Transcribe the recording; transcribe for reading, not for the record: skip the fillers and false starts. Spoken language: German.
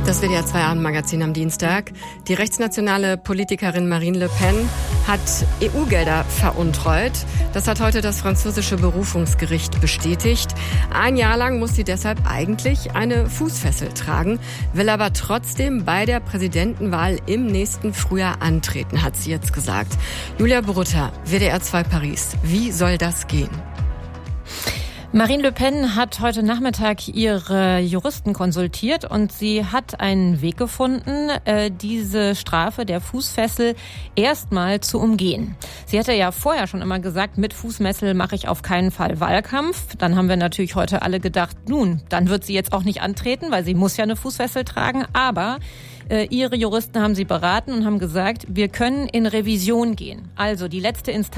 Das WDR 2 Abendmagazin am Dienstag. Die rechtsnationale Politikerin Marine Le Pen hat EU-Gelder veruntreut. Das hat heute das französische Berufungsgericht bestätigt. 1 Jahr lang muss sie deshalb eigentlich eine Fußfessel tragen, will aber trotzdem bei der Präsidentenwahl im nächsten Frühjahr antreten, hat sie jetzt gesagt. Julia Borutta, WDR 2 Paris. Wie soll das gehen? Marine Le Pen hat heute Nachmittag ihre Juristen konsultiert und sie hat einen Weg gefunden, diese Strafe der Fußfessel erstmal zu umgehen. Sie hatte ja vorher schon immer gesagt, mit Fußfessel mache ich auf keinen Fall Wahlkampf. Dann haben wir natürlich heute alle gedacht, nun, dann wird sie jetzt auch nicht antreten, weil sie muss ja eine Fußfessel tragen. Aber ihre Juristen haben sie beraten und haben gesagt, wir können in Revision gehen. Also die letzte Instanz